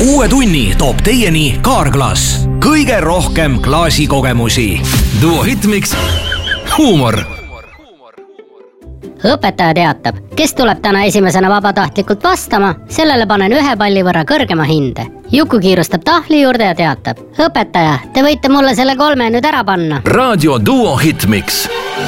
Uue tunni toob teieni Kaarglass. Kõige rohkem klaasikogemusi. Duo Hitmix. Huumor. Õpetaja teatab, kes tuleb täna esimesena vabatahtlikult vastama, sellele panen 1 palli võrra kõrgema hinde. Juku kiirustab tahvli juurde ja teatab: õpetaja, te võite mulle selle 3 nüüd ära panna. Raadio Duo Hitmix.